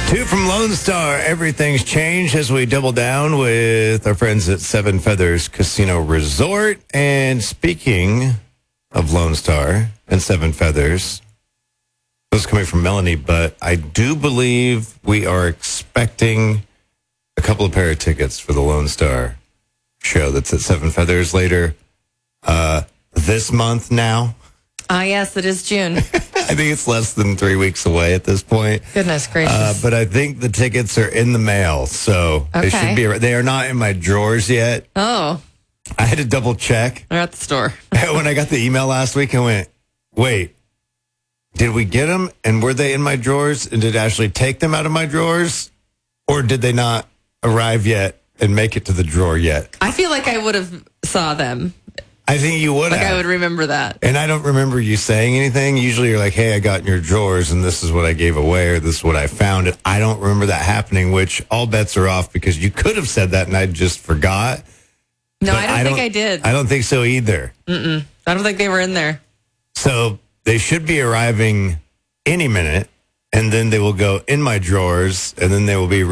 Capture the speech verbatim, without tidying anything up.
Two from Lone Star. Everything's changed as we double down with our friends at Seven Feathers Casino Resort. And speaking of Lone Star and Seven Feathers, this is coming from Melanie, but I do believe we are expecting a couple of pair of tickets for the Lone Star show that's at Seven Feathers later uh, this month now. Ah, uh, yes, it is June. I think it's less than three weeks away at this point. Goodness gracious. Uh, but I think the tickets are in the mail, so okay. they should be. They are not in my drawers yet. Oh. I had to double check. They're at the store. When I got the email last week, I went, wait, did we get them? And were they in my drawers? And did Ashley take them out of my drawers? Or did they not arrive yet and make it to the drawer yet? I feel like I would have saw them. I think you would like have. I would remember that. And I don't remember you saying anything. Usually you're like, hey, I got in your drawers and this is what I gave away or this is what I found. And I don't remember that happening, which all bets are off because you could have said that and I just forgot. No, I don't, I don't think I did. I don't think so either. Mm-mm. I don't think they were in there. So they should be arriving any minute and then they will go in my drawers and then they will be